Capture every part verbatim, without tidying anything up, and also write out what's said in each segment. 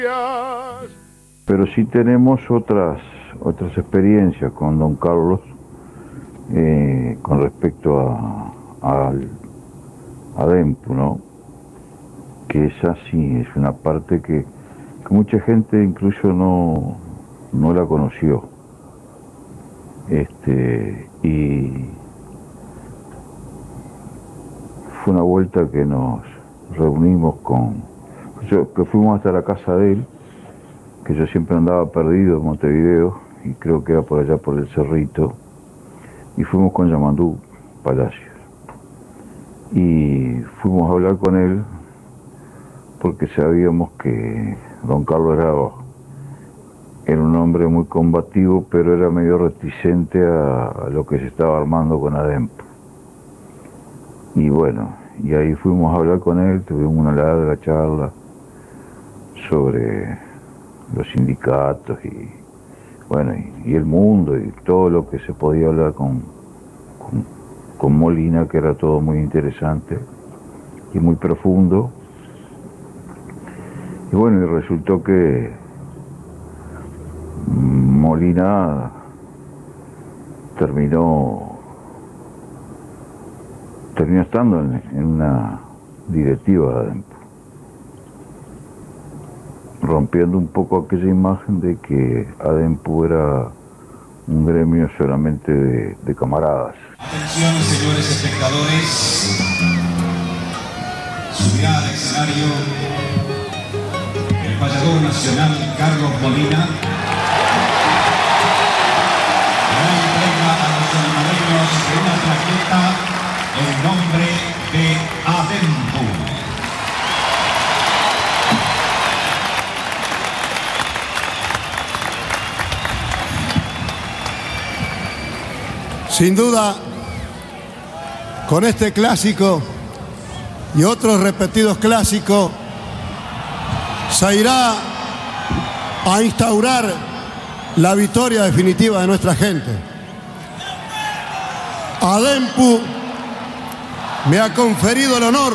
Pero sí tenemos otras otras experiencias con don Carlos eh, con respecto a, a, a Dempu, ¿no? Que esa sí es una parte que, que mucha gente incluso no, no la conoció. Este, y fue una vuelta que nos reunimos con, que fuimos hasta la casa de él, que yo siempre andaba perdido en Montevideo, y creo que era por allá por el Cerrito, y fuimos con Yamandú Palacios. Y fuimos a hablar con él, porque sabíamos que don Carlos era, era un hombre muy combativo, pero era medio reticente a, a lo que se estaba armando con Adempu. Y bueno, y ahí fuimos a hablar con él, tuvimos una larga charla sobre los sindicatos y bueno, y, y el mundo y todo lo que se podía hablar con, con, con Molina, que era todo muy interesante y muy profundo. Y bueno, y resultó que Molina terminó terminó estando en, en una directiva de Adempu, rompiendo un poco aquella imagen de que Adempu era un gremio solamente de, de camaradas. Atención, señores espectadores, subirá al escenario el payador nacional Carlos Molina. La entrega a los olimareños de una plaqueta en nombre de Adempu. Sin duda, con este clásico y otros repetidos clásicos, se irá a instaurar la victoria definitiva de nuestra gente. Adempu me ha conferido el honor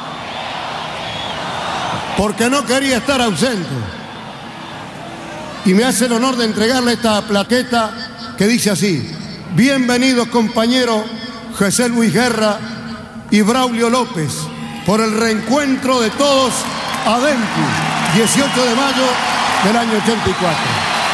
porque no quería estar ausente y me hace el honor de entregarle esta plaqueta que dice así: bienvenidos compañeros José Luis Guerra y Braulio López por el reencuentro de todos Adempu, dieciocho de mayo del año ochenta y cuatro.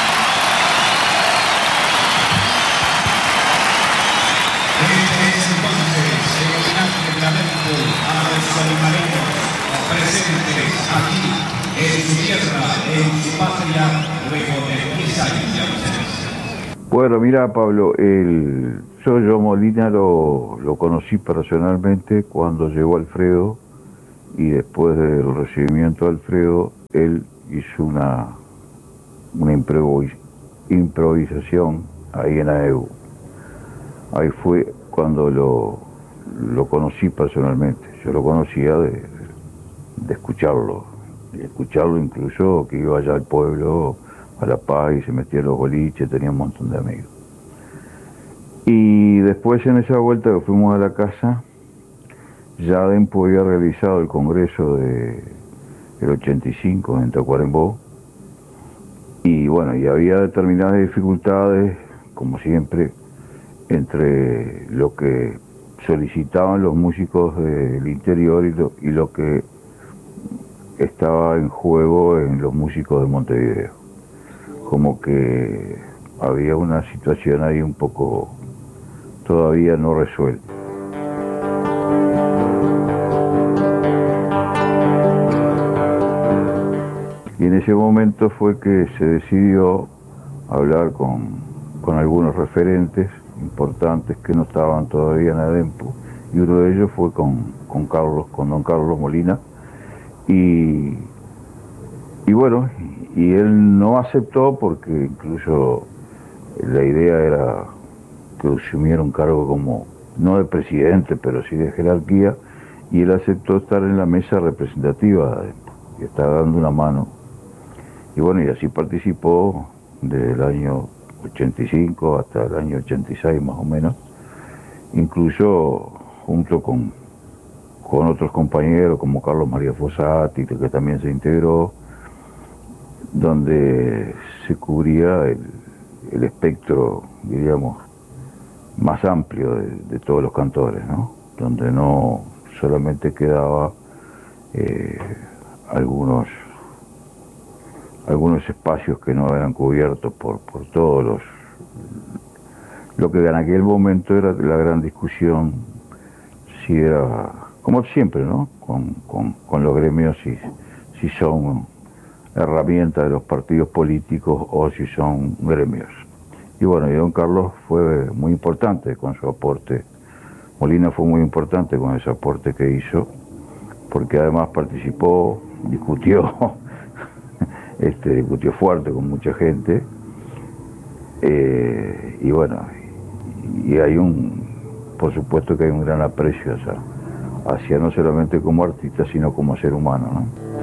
En su tierra, en su patria, luego de diez años de ausencia. Bueno, mira, Pablo, el, yo, yo Molina lo, lo conocí personalmente cuando llegó Alfredo, y después del recibimiento de Alfredo, él hizo una, una improvis, improvisación ahí en A E U. Ahí fue cuando lo, lo conocí personalmente. Yo lo conocía de, de escucharlo. Y escucharlo incluso que iba allá al pueblo, a La Paz, y se metía en los boliches, tenía un montón de amigos. Y después, en esa vuelta que fuimos a la casa, ya Adempu había realizado el congreso de el ochenta y cinco en Tacuarembó, y bueno, y había determinadas dificultades, como siempre, entre lo que solicitaban los músicos del interior y lo, y lo que estaba en juego en los músicos de Montevideo. Como que había una situación ahí un poco todavía no resuelta. Y en ese momento fue que se decidió hablar con, con algunos referentes importantes que no estaban todavía en Adempu, y uno de ellos fue con, con Carlos, con don Carlos Molina. Y, y bueno, y él no aceptó porque incluso la idea era que asumiera un cargo como, no de presidente, pero sí de jerarquía, y él aceptó estar en la mesa representativa y está dando una mano. Y bueno, y así participó desde el año ochenta y cinco hasta el año ochenta y seis más o menos, incluso junto con con otros compañeros como Carlos María Fossati, que también se integró, donde se cubría el, el espectro, diríamos, más amplio de, de todos los cantores, ¿no? Donde no solamente quedaba eh, algunos algunos espacios que no eran cubiertos por, por todos los... Lo que en aquel momento era la gran discusión, si era, como siempre, ¿no? Con, con, con los gremios, si, si son herramientas de los partidos políticos o si son gremios. Y bueno, y don Carlos fue muy importante con su aporte, Molina fue muy importante con ese aporte que hizo, porque además participó, discutió, este, discutió fuerte con mucha gente, eh, y bueno, y hay un, por supuesto que hay un gran aprecio hacia, hacia no solamente como artista, sino como ser humano, ¿no?